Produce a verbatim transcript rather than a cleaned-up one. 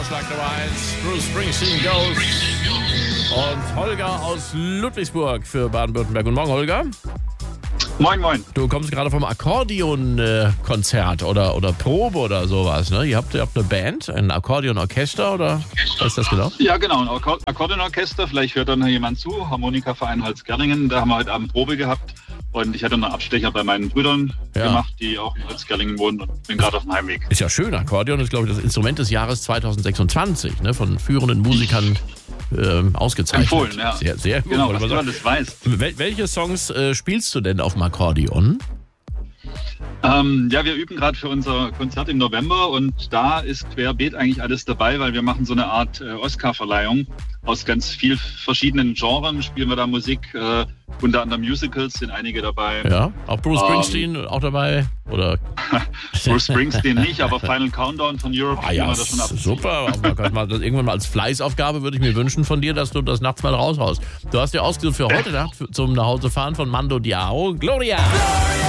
Schlagzeug Nummer eins, Bruce Springsteen Ghost. Und Holger aus Ludwigsburg für Baden-Württemberg. Guten Morgen, Holger. Moin, moin. Du kommst gerade vom Akkordeon-Konzert oder, oder Probe oder sowas, ne? Ihr habt, ihr habt eine Band, ein Akkordeonorchester oder was ist das genau? Ja, genau, ein Akkord- Akkordeonorchester. Vielleicht hört da noch jemand zu. Harmonikaverein Holzgerlingen. Da haben wir heute Abend Probe gehabt. Und ich hatte einen Abstecher bei meinen Brüdern Ja. gemacht, die auch in Holzgerlingen wohnen, und bin gerade auf dem Heimweg. Ist ja schön, Akkordeon ist, glaube ich, das Instrument des Jahres zwanzig sechsundzwanzig, ne? Von führenden Musikern ähm, ausgezeichnet. Empfohlen, ja. Sehr, sehr gut. Genau, wollte was man du sagen. alles weißt. Wel- welche Songs äh, spielst du denn auf dem Akkordeon? Ähm, ja, wir üben gerade für unser Konzert im November und da ist querbeet eigentlich alles dabei, weil wir machen so eine Art äh, Oscar-Verleihung. Aus ganz vielen verschiedenen Genres spielen wir da Musik, äh, unter anderem Musicals sind einige dabei. Ja, auch Bruce Ähm, Springsteen auch dabei? Oder? Bruce Springsteen nicht, aber Final Countdown von Europe Ah spielen ja, wir da schon ab. super. Aber man kann mal das irgendwann mal als Fleißaufgabe würde ich mir wünschen von dir, dass du das nachts mal raushaust. Du hast ja ausgesucht für heute Nacht für- zum Nachhausefahren von Mando Diao. Gloria!